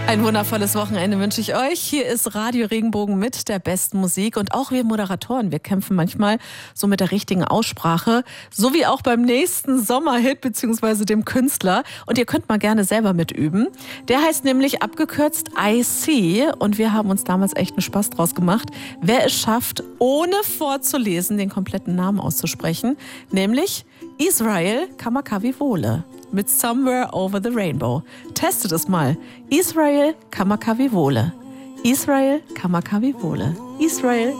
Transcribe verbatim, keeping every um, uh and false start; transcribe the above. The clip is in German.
Ein wundervolles Wochenende wünsche ich euch. Hier ist Radio Regenbogen mit der besten Musik und auch wir Moderatoren, wir kämpfen manchmal so mit der richtigen Aussprache, so wie auch beim nächsten Sommerhit bzw. dem Künstler. Und ihr könnt mal gerne selber mitüben. Der heißt nämlich abgekürzt I See und wir haben uns damals echt einen Spaß draus gemacht, wer es schafft, ohne vorzulesen, den kompletten Namen auszusprechen, nämlich Israel Kamakawiwo'ole mit Somewhere Over the Rainbow. Testet es mal. Israel Kamakawiwo'ole. Israel Kamakawiwo'ole. Israel